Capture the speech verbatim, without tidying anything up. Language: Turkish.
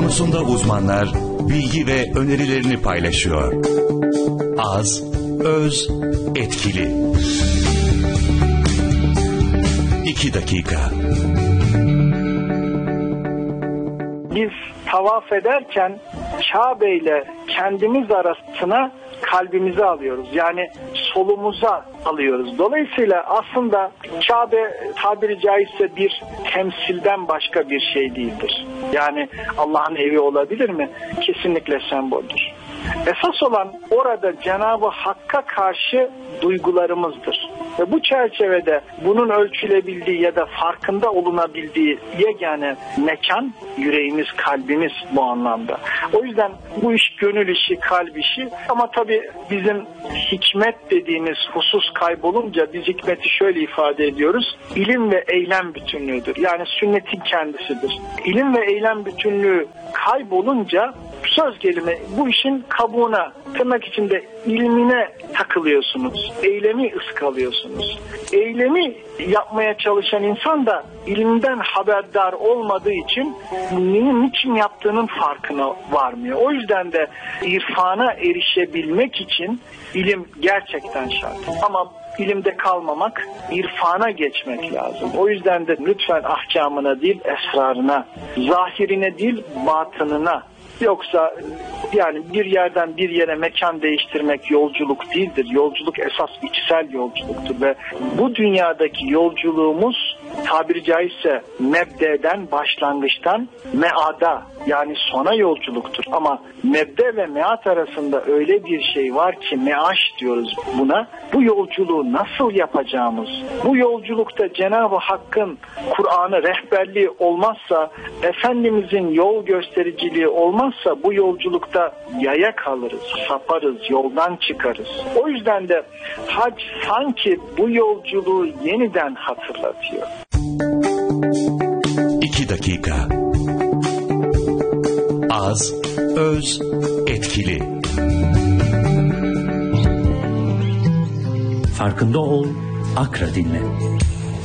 konusunda uzmanlar bilgi ve önerilerini paylaşıyor. Az, öz, etkili. İki dakika. Biz tavaf ederken Kabe ile kendimiz arasına kalbimizi alıyoruz. Yani solumuza alıyoruz. Dolayısıyla aslında Kabe tabiri caizse bir temsilden başka bir şey değildir. Yani Allah'ın evi olabilir mi? Kesinlikle semboldür. Esas olan orada Cenab-ı Hakk'a karşı duygularımızdır. Ve bu çerçevede bunun ölçülebildiği ya da farkında olunabildiği yegane mekan yüreğimiz, kalbimiz bu anlamda. O yüzden bu iş gönül işi, kalp işi ama tabii bizim hikmet dediğimiz husus kaybolunca biz hikmeti şöyle ifade ediyoruz. İlim ve eylem bütünlüğüdür. Yani sünnetin kendisidir. İlim ve eylem bütünlüğü kaybolunca söz gelimi bu işin kabuğuna, tırnak içinde ilmine takılıyorsunuz. Eylemi ıskalıyorsunuz. Eylemi yapmaya çalışan insan da ilimden haberdar olmadığı için neyin niçin yaptığının farkına varmıyor. O yüzden de irfana erişebilmek için ilim gerçekten şart. Ama ilimde kalmamak, irfana geçmek lazım. O yüzden de lütfen ahkamına değil, esrarına, zahirine değil, batınına. Yoksa yani bir yerden bir yere mekan değiştirmek yolculuk değildir. Yolculuk esas içsel yolculuktur ve bu dünyadaki yolculuğumuz tabiri caizse mebdeden, başlangıçtan meada yani sona yolculuktur. Ama mebde ve meat arasında öyle bir şey var ki meaş diyoruz buna. Bu yolculuğu nasıl yapacağımız, bu yolculukta Cenab-ı Hakk'ın Kur'an'ı rehberliği olmazsa, Efendimizin yol göstericiliği olmazsa bu yolculukta yaya kalırız, saparız, yoldan çıkarız. O yüzden de hac sanki bu yolculuğu yeniden hatırlatıyor. İki dakika. Az, öz, etkili. Farkında ol, Akra dinle.